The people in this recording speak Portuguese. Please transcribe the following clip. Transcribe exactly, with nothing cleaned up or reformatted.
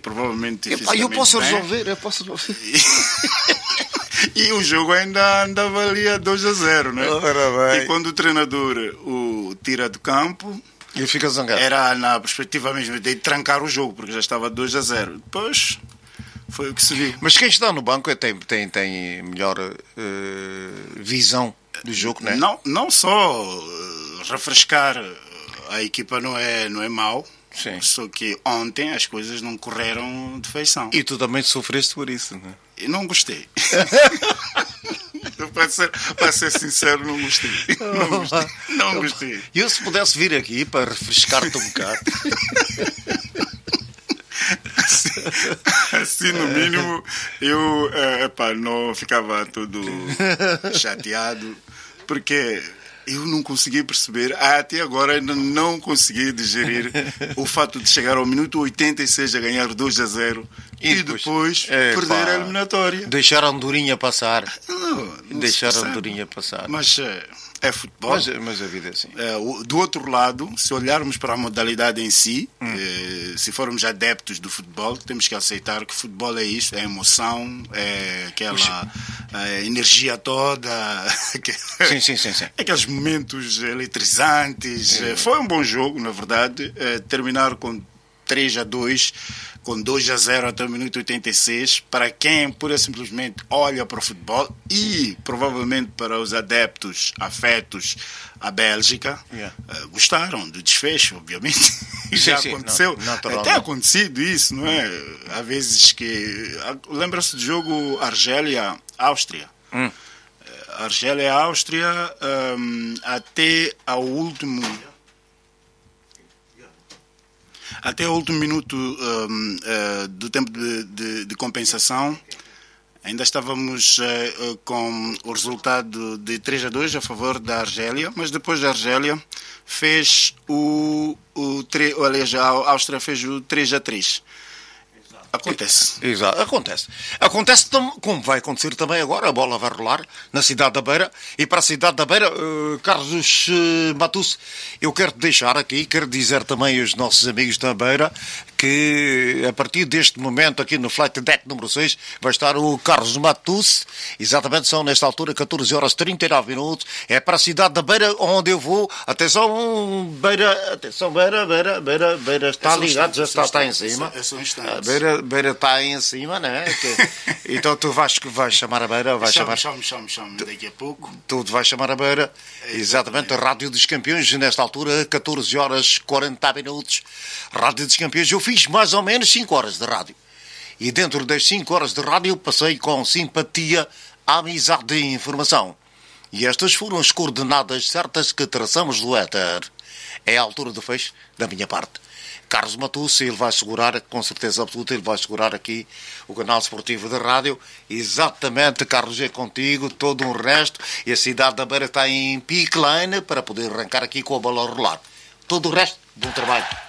provavelmente Epá, eu posso bem. resolver, eu posso resolver. E o jogo ainda andava ali a dois a zero, né? Ora bem. E quando o treinador o tira do campo, ele fica zangado. Era na perspectiva mesmo de trancar o jogo, porque já estava dois a zero. Depois foi o que se viu. Mas quem está no banco tem, tem, tem melhor uh, visão do jogo, não é? Não, não só uh, refrescar a equipa não é, não é mau. Sim. Só que ontem as coisas não correram de feição. E tu também sofreste por isso, não é? Eu não gostei. Para ser, para ser sincero, não gostei. Não gostei. Não gostei. E eu, se pudesse vir aqui para refrescar-te um bocado. Assim, assim, no mínimo, eu epá, não ficava todo chateado, porque eu não consegui perceber, até agora ainda não consegui digerir o fato de chegar ao minuto oitenta e seis a ganhar dois a zero e, e depois, depois é, perder pá, a eliminatória. Deixar a andorinha passar. Não, não Deixar a andorinha passar. Mas é futebol. Mas, mas a vida é assim. É, do outro lado, se olharmos para a modalidade em si, hum. é, se formos adeptos do futebol, temos que aceitar que futebol é isso, é emoção, é aquela é, energia toda, sim, sim, sim, sim. aqueles momentos eletrizantes. É. Foi um bom jogo, na verdade. É, terminar com três a dois, com dois a zero até o minuto oitenta e seis, para quem pura e simplesmente olha para o futebol e provavelmente para os adeptos afetos à Bélgica, yeah. uh, gostaram do desfecho, obviamente. Sim, já sim, aconteceu. Não, tem acontecido isso, não é? Há vezes que... Lembra-se do jogo Argélia-Áustria? Hum. Argélia-Áustria um, até ao último... Até o último minuto um, uh, do tempo de, de, de compensação, ainda estávamos uh, com o resultado de três a dois a favor da Argélia, mas depois da Argélia fez o, o tre... aliás, a Áustria fez o três a três. Acontece. Exato, acontece. Acontece como vai acontecer também agora, a bola vai rolar na cidade da Beira, e para a cidade da Beira, uh, Carlos uh, Matus, eu quero te deixar aqui, quero dizer também aos nossos amigos da Beira que a partir deste momento aqui no Flight Deck número seis vai estar o Carlos Matus, exatamente são nesta altura catorze horas e trinta e nove minutos, é para a cidade da Beira onde eu vou, atenção Beira, atenção Beira, Beira, Beira, Beira está ligado, já está, está em cima, a Beira, Beira está em cima, não é? Que, então tu vais, vais chamar a Beira, vais chamar... Chamo, chamo, chamo, daqui a pouco. Tu vais chamar a Beira, exatamente, a Rádio dos Campeões, nesta altura, catorze horas e quarenta minutos, Rádio dos Campeões. Eu fiz mais ou menos cinco horas de rádio. E dentro das cinco horas de rádio passei com simpatia, amizade e informação. E estas foram as coordenadas certas que traçamos do éter. É a altura do fecho da minha parte. Carlos Matus, ele vai segurar, com certeza absoluta, ele vai segurar aqui o canal esportivo da rádio. Exatamente, Carlos, é contigo, todo o resto. E a cidade da Beira está em pick line para poder arrancar aqui com a bola a rolar. Todo o resto, bom trabalho.